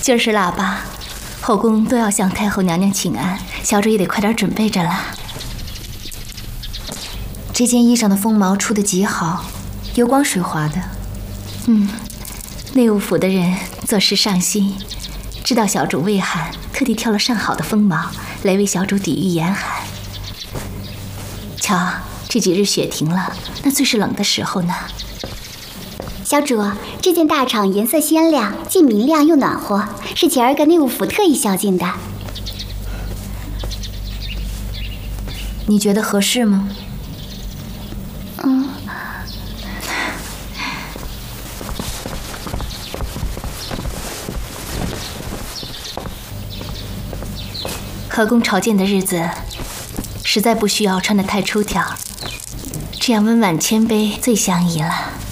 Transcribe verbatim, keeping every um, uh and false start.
今儿是腊八，后宫都要向太后娘娘请安，小主也得快点准备着了。 这件衣裳的风毛出得极好，油光水滑的。 嗯，内务府的人做事上心，知道小主畏寒，特地挑了上好的风毛来为小主抵御严寒。瞧，这几日雪停了，那最是冷的时候呢。 小主，这件大氅颜色鲜亮，既明亮又暖和，是前儿个内务府特意孝敬的。 你觉得合适吗？ 嗯。 河宫朝见的日子，实在不需要穿得太出挑，这样温婉谦卑最相宜了。